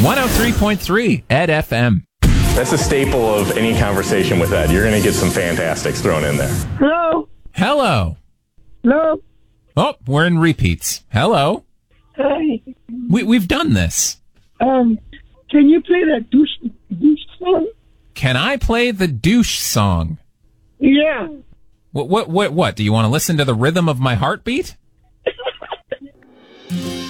103.3 Ed FM. That's a staple of any conversation with Ed. You're going to get some fantastics thrown in there. Hello? Hello. Hello? Oh, we're in repeats. Hello. Hi. We've done this. Can you play that douche song? Can I play the douche song? Yeah. What? Do you want to listen to the rhythm of my heartbeat?